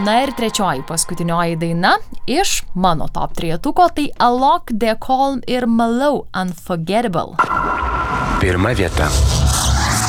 Na ir trečioji paskutinioji daina iš mano top 3-tuko, tai Alok, The Calm ir Malou, Unforgettable. Pirma vieta.